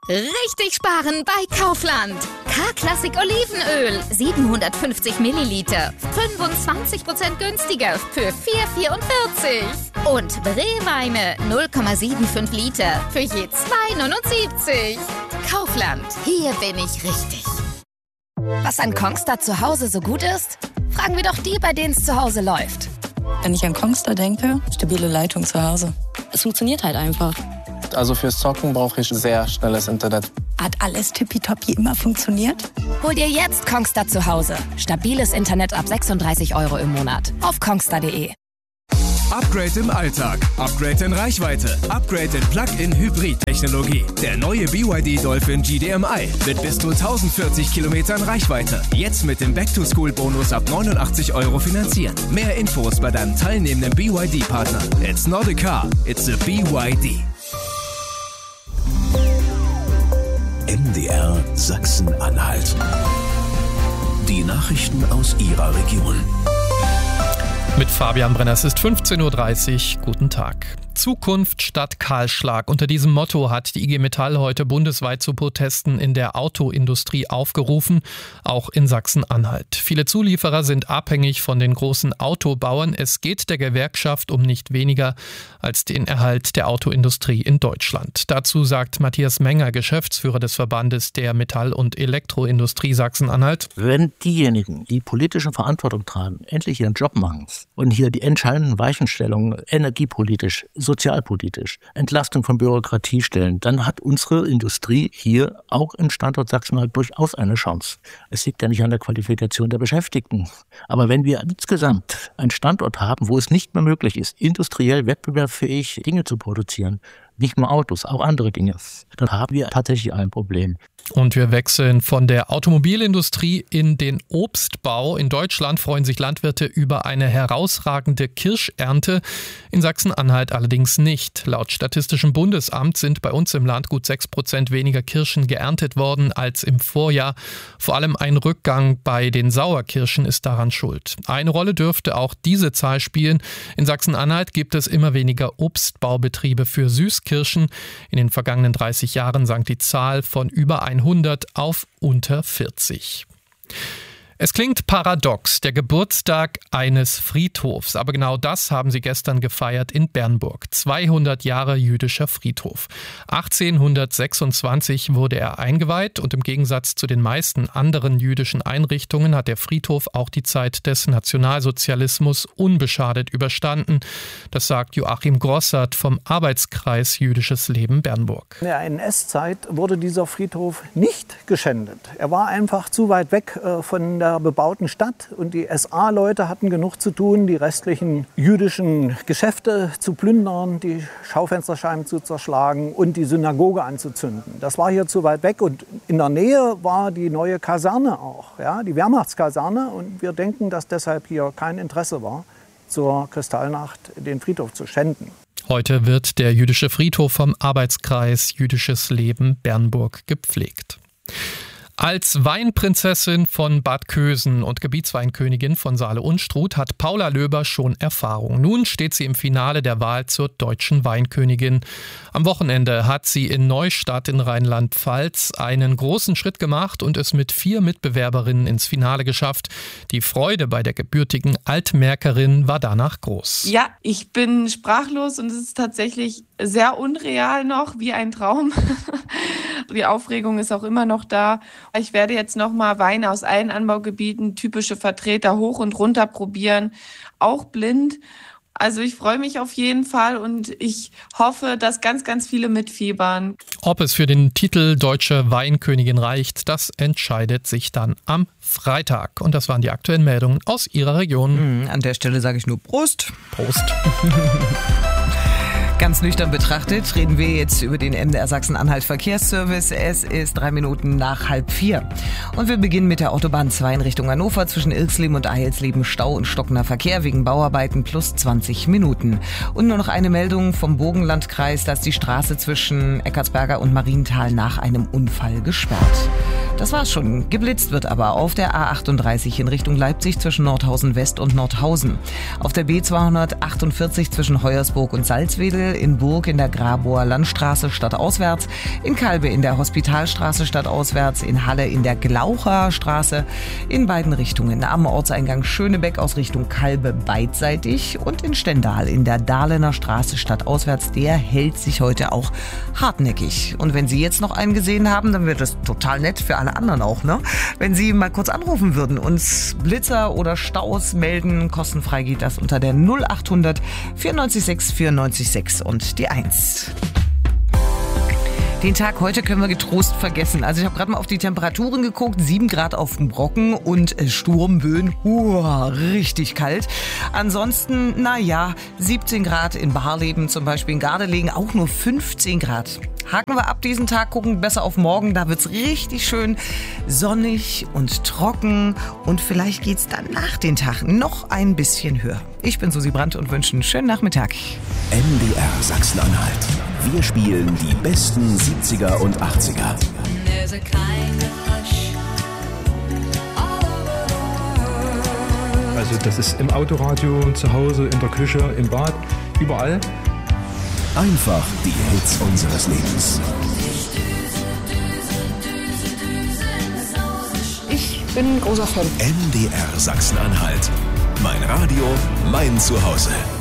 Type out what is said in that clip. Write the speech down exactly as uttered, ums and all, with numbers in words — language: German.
Richtig sparen bei Kaufland. K-Klassik Olivenöl, siebenhundertfünfzig Milliliter, fünfundzwanzig Prozent günstiger für vier Euro vierundvierzig. Und Rehweine, null Komma fünfundsiebzig Liter für je zwei Euro neunundsiebzig. Kaufland, hier bin ich richtig. Was an Kongstar zu Hause so gut ist? Fragen wir doch die, bei denen es zu Hause läuft. Wenn ich an Kongstar denke, stabile Leitung zu Hause. Es funktioniert halt einfach. Also fürs Zocken brauche ich sehr schnelles Internet. Hat alles tippitoppi immer funktioniert? Hol dir jetzt Kongstar zu Hause. Stabiles Internet ab sechsunddreißig Euro im Monat. Auf kongstar punkt de. Upgrade im Alltag, Upgrade in Reichweite, Upgrade in Plug-in-Hybrid-Technologie. Der neue B Y D Dolphin G D M I mit bis zu tausendvierzig Kilometern Reichweite. Jetzt mit dem Back-to-School-Bonus ab neunundachtzig Euro finanzieren. Mehr Infos bei deinem teilnehmenden B Y D-Partner. It's not a car, it's a B Y D. M D R Sachsen-Anhalt. Die Nachrichten aus Ihrer Region. Mit Fabian Brenner, es ist fünfzehn Uhr dreißig. Guten Tag. Zukunft statt Kahlschlag. Unter diesem Motto hat die I G Metall heute bundesweit zu Protesten in der Autoindustrie aufgerufen, auch in Sachsen-Anhalt. Viele Zulieferer sind abhängig von den großen Autobauern. Es geht der Gewerkschaft um nicht weniger als den Erhalt der Autoindustrie in Deutschland. Dazu sagt Matthias Menger, Geschäftsführer des Verbandes der Metall- und Elektroindustrie Sachsen-Anhalt. Wenn diejenigen, die politische Verantwortung tragen, endlich ihren Job machen und hier die entscheidenden Weichenstellungen energiepolitisch, sozialpolitisch, Entlastung von Bürokratie stellen, dann hat unsere Industrie hier auch im Standort Sachsen-Anhalt durchaus eine Chance. Es liegt ja nicht an der Qualifikation der Beschäftigten. Aber wenn wir insgesamt einen Standort haben, wo es nicht mehr möglich ist, industriell wettbewerbsfähig Dinge zu produzieren, nicht nur Autos, auch andere Dinge, dann haben wir tatsächlich ein Problem. Und wir wechseln von der Automobilindustrie in den Obstbau. In Deutschland freuen sich Landwirte über eine herausragende Kirschernte, in Sachsen-Anhalt allerdings nicht. Laut Statistischem Bundesamt sind bei uns im Land gut sechs Prozent weniger Kirschen geerntet worden als im Vorjahr. Vor allem ein Rückgang bei den Sauerkirschen ist daran schuld. Eine Rolle dürfte auch diese Zahl spielen. In Sachsen-Anhalt gibt es immer weniger Obstbaubetriebe für Süßkirschen. In den vergangenen dreißig Jahren sank die Zahl von über hundert auf unter vierzig. Es klingt paradox, der Geburtstag eines Friedhofs, aber genau das haben sie gestern gefeiert in Bernburg. zweihundert Jahre jüdischer Friedhof. achtzehnhundertsechsundzwanzig wurde er eingeweiht und im Gegensatz zu den meisten anderen jüdischen Einrichtungen hat der Friedhof auch die Zeit des Nationalsozialismus unbeschadet überstanden. Das sagt Joachim Grossart vom Arbeitskreis Jüdisches Leben Bernburg. In der N S-Zeit wurde dieser Friedhof nicht geschändet. Er war einfach zu weit weg äh, von der bebauten Stadt und die S A-Leute hatten genug zu tun, die restlichen jüdischen Geschäfte zu plündern, die Schaufensterscheiben zu zerschlagen und die Synagoge anzuzünden. Das war hier zu weit weg und in der Nähe war die neue Kaserne auch, ja, die Wehrmachtskaserne, und wir denken, dass deshalb hier kein Interesse war, zur Kristallnacht den Friedhof zu schänden. Heute wird der jüdische Friedhof vom Arbeitskreis Jüdisches Leben Bernburg gepflegt. Als Weinprinzessin von Bad Kösen und Gebietsweinkönigin von Saale-Unstrut hat Paula Löber schon Erfahrung. Nun steht sie im Finale der Wahl zur deutschen Weinkönigin. Am Wochenende hat sie in Neustadt in Rheinland-Pfalz einen großen Schritt gemacht und es mit vier Mitbewerberinnen ins Finale geschafft. Die Freude bei der gebürtigen Altmärkerin war danach groß. Ja, ich bin sprachlos und es ist tatsächlich sehr unreal noch, wie ein Traum. Die Aufregung ist auch immer noch da. Ich werde jetzt nochmal Weine aus allen Anbaugebieten, typische Vertreter hoch und runter probieren, auch blind. Also ich freue mich auf jeden Fall und ich hoffe, dass ganz, ganz viele mitfiebern. Ob es für den Titel Deutsche Weinkönigin reicht, das entscheidet sich dann am Freitag. Und das waren die aktuellen Meldungen aus Ihrer Region. Mhm, an der Stelle sage ich nur Prost. Prost. Ganz nüchtern betrachtet reden wir jetzt über den M D R Sachsen-Anhalt Verkehrsservice. Es ist drei Minuten nach halb vier. Und wir beginnen mit der Autobahn zwei in Richtung Hannover. Zwischen Ilksleben und Eilsleben Stau und stockender Verkehr wegen Bauarbeiten plus zwanzig Minuten. Und nur noch eine Meldung vom Burgenlandkreis, dass die Straße zwischen Eckartsberger und Marienthal nach einem Unfall gesperrt. Das war's schon. Geblitzt wird aber auf der A achtunddreißig in Richtung Leipzig zwischen Nordhausen West und Nordhausen. Auf der B zweihundertachtundvierzig zwischen Heuersburg und Salzwedel, in Burg in der Grabower Landstraße stadtauswärts, in Kalbe in der Hospitalstraße stadtauswärts, in Halle in der Glaucher Straße, in beiden Richtungen am Ortseingang Schönebeck aus Richtung Kalbe beidseitig und in Stendal in der Dahlener Straße stadtauswärts. Der hält sich heute auch hartnäckig. Und wenn Sie jetzt noch einen gesehen haben, dann wird das total nett für alle anderen auch, ne? Wenn Sie mal kurz anrufen würden, uns Blitzer oder Staus melden, kostenfrei geht das unter der null achthundert vierundneunzig sechs vierundneunzig sechs und die eins. Den Tag heute können wir getrost vergessen. Also ich habe gerade mal auf die Temperaturen geguckt. sieben Grad auf dem Brocken und Sturmböen. Uah, richtig kalt. Ansonsten, na ja, siebzehn Grad in Barleben, zum Beispiel in Gardelegen, auch nur fünfzehn Grad. Haken wir ab diesen Tag, gucken besser auf morgen. Da wird's richtig schön sonnig und trocken. Und vielleicht geht's dann nach den Tag noch ein bisschen höher. Ich bin Susi Brandt und wünsche einen schönen Nachmittag. M D R Sachsen-Anhalt. Wir spielen die besten siebziger und achtziger. Also das ist im Autoradio, zu Hause, in der Küche, im Bad, überall. Einfach die Hits unseres Lebens. Ich bin ein großer Fan. M D R Sachsen-Anhalt. Mein Radio, mein Zuhause.